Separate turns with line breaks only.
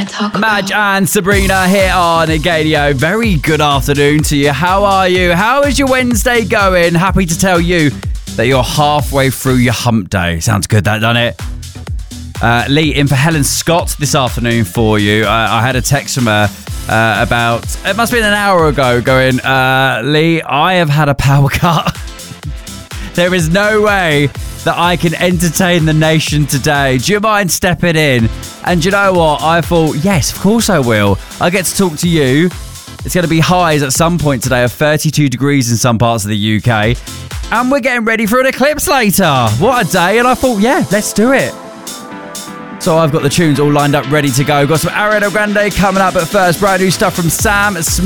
Madge and Sabrina here on Gadio. Very good afternoon to you. How are you? How is your Wednesday going? Happy to tell you that you're halfway through your hump day. Sounds good, that, doesn't it? Lee, in for Helen Scott this afternoon for you. I had a text from her about, it must have been an hour ago, going, Lee, I have had a power cut. There is no way that I can entertain the nation today. Do you mind stepping in? And do you know what? I thought, yes, of course I will. I get to talk to you. It's going to be highs at some point today of 32 degrees in some parts of the UK. And we're getting ready for an eclipse later. What a day. And I thought, yeah, let's do it. So I've got the tunes all lined up, ready to go. Got some Ariana Grande coming up, but first, brand new stuff from Sam Smith.